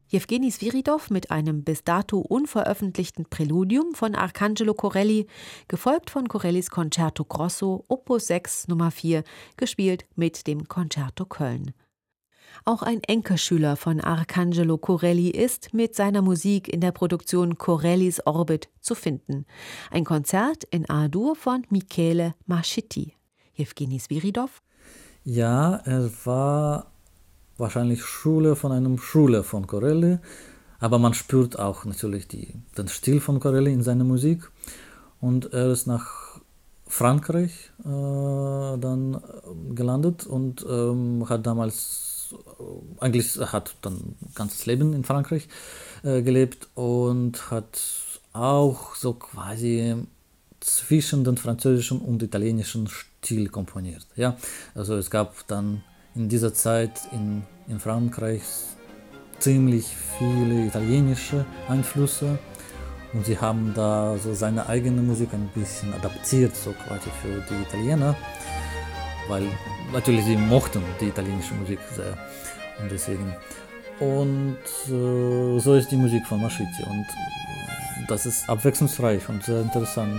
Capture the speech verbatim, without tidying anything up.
Jewgeni Sviridov mit einem bis dato unveröffentlichten Präludium von Arcangelo Corelli, gefolgt von Corellis Concerto Grosso, Opus sechs Nummer vier, gespielt mit dem Concerto Köln. Auch ein Enkelschüler von Arcangelo Corelli ist mit seiner Musik in der Produktion Corellis Orbit zu finden. Ein Konzert in A-Dur von Michele Mascitti. Jewgeni Sviridov? Ja, er war wahrscheinlich Schüler von einem Schüler von Corelli, aber man spürt auch natürlich die, den Stil von Corelli in seiner Musik. Und er ist nach Frankreich äh, dann gelandet und ähm, hat damals, äh, eigentlich hat dann ganzes Leben in Frankreich äh, gelebt und hat auch so quasi zwischen den französischen und italienischen Stil komponiert. Ja? Also es gab dann in dieser Zeit in, in Frankreich ziemlich viele italienische Einflüsse und sie haben da so seine eigene Musik ein bisschen adaptiert, so quasi für die Italiener, weil natürlich sie mochten die italienische Musik sehr und deswegen. Und äh, so ist die Musik von Mascitti und das ist abwechslungsreich und sehr interessant.